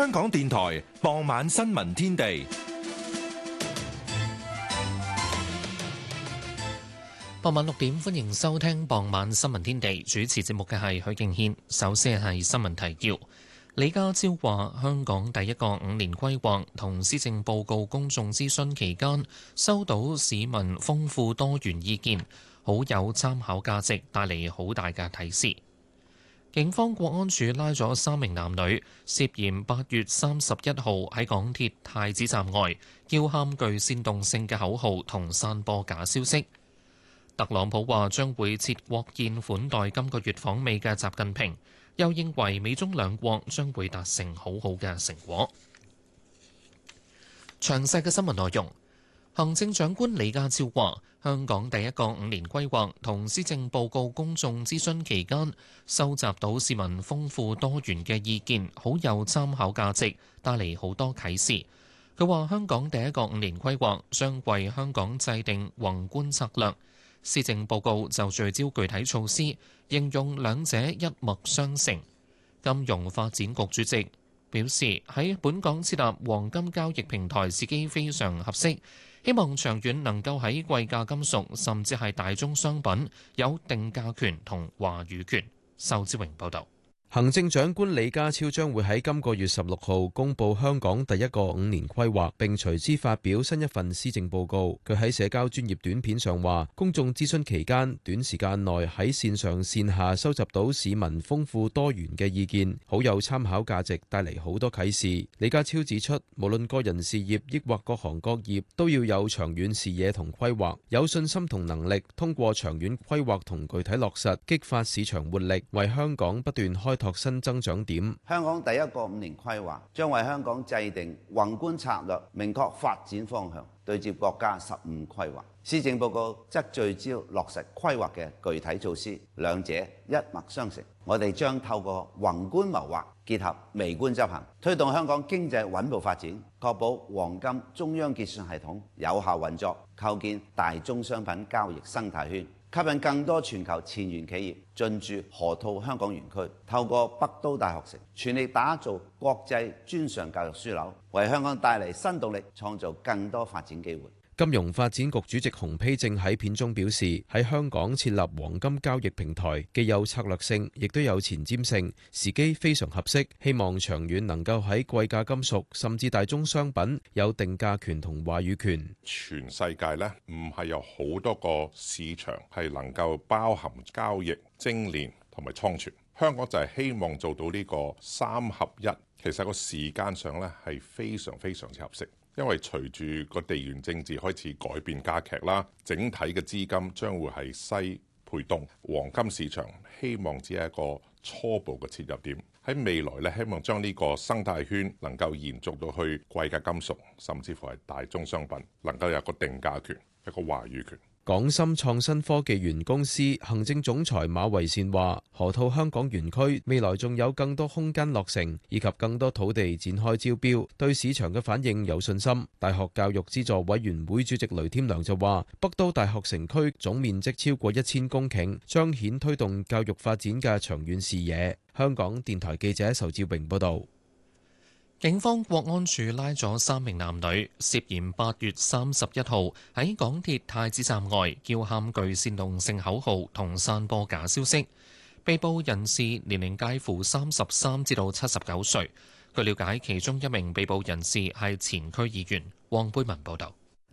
香港電台傍晚新聞天地。 傍晚6點，歡迎收聽傍晚新聞天地。主持節目嘅係許敬軒。首先係新聞提要。李家超話，香港第一個5年規劃同施政報告公眾諮詢期間，收到市民豐富多元意見，好有參考價值，帶嚟好大嘅提示。警方國安處拉咗3名男女，涉嫌8月31號喺港鐵太子站外叫喊具煽動性嘅口號同散播假消息。特朗普話將會設國宴款待今個月訪美嘅習近平，又認為美中兩國將會達成好好嘅成果。詳細嘅新聞內容，行政長官李家超話，香港第一個5年規劃同施政報告公眾諮詢期間，收集到市民豐富多元嘅意見，好有參考價值，帶嚟好多啟示。佢話香港第一個5年規劃將為香港制定宏觀策略。施政報告就聚焦具體措施，形容兩者一脈相承。金融發展局主席表示，喺本港設立黃金交易平台時機非常合適，希望長遠能夠喺貴價金屬甚至係大宗商品有定價權同話語權。仇志榮報導。 行政長官李家超將會喺今個月16號公布香港第一個5年規劃，並隨之發表新一份施政報告。佢喺社交專頁短片上話，公眾諮詢期間短時間內喺線上線下收集到市民豐富多元嘅意見，好有參考價值，帶嚟好多啟示。李家超指出，無論個人事業抑或各行各業，都要有長遠視野同規劃，有信心同能力，通過長遠規劃同具體落實，激發市場活力，為香港不斷開拓新增長點。 香港第一個5年規劃將為香港制定宏觀策略，明確發展方向，對接國家15規劃。施政報告則聚焦落實規劃嘅具體措施，兩者一脈相承。我哋將透過宏觀謀劃結合微觀執行，推動香港經濟穩步發展，確保黃金中央結算系統有效運作，構建大宗商品交易生態圈，吸引更多全球前沿企業進駐河套香港園區，透過北都大學城，全力打造國際專上教育樞紐，為香港帶嚟新動力，創造更多發展機會。 金融發展局主席洪丕正喺片中表示，喺香港設立黃金交易平台，既有策略性，亦都有前瞻性，時機非常合適。希望長遠能夠喺貴價金屬甚至大宗商品有定價權同話語權。 全世界呢，唔係有好多個市場係能夠包含交易、精煉同埋倉存。香港就係希望做到呢個3合1，其實個時間上呢係非常之合適。因為隨住個地緣政治開始改變加劇啦，整體嘅資金將會係西配東，黃金市場希望只係一個初步嘅切入點。喺未來咧，希望將呢個生態圈能夠延續到去貴價金屬，甚至乎係大宗商品，能夠有個定價權、一個話語權。 港深創新科技園公司行政總裁馬維善話，河套香港園區未來仲有更多空間落成，以及更多土地展開招標，對市場嘅反應有信心。大學教育資助委員會主席雷添良就話，北都大學城區總面積超過1000公頃，彰顯推動教育發展嘅長遠視野。香港電台記者仇志榮報道。 警方國安處拉咗3名男女，涉嫌8月31號喺港鐵太子站外叫喊具煽動性口號同散播假消息。被捕人士年齡介乎33至到79歲。據了解，其中1名被捕人士係前區議員。黃貝文報導。